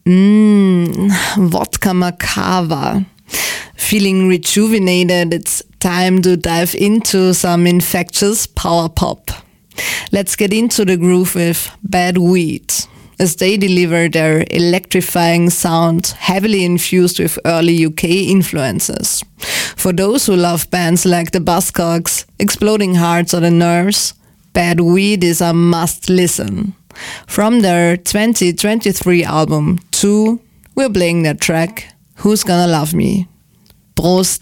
Vodka Macava. Feeling rejuvenated, it's time to dive into some infectious power pop. Let's get into the groove with Bad Weed, as they deliver their electrifying sound heavily infused with early UK influences. For those who love bands like the Buzzcocks, Exploding Hearts or The Nerves, Bad Weed is a must listen. From their 2023 album 2, we're playing their track Who's Gonna Love Me. Prost!